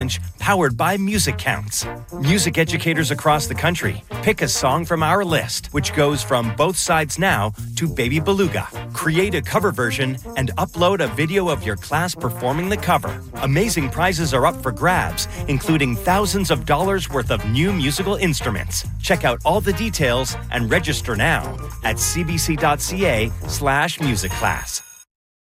Challenge, powered by Music Counts. Music educators across the country pick a song from our list, which goes from Both Sides Now to Baby Beluga. Create a cover version and upload a video of your class performing the cover. Amazing prizes are up for grabs, including thousands of dollars worth of new musical instruments. Check out all the details and register now at cbc.ca/musicclass.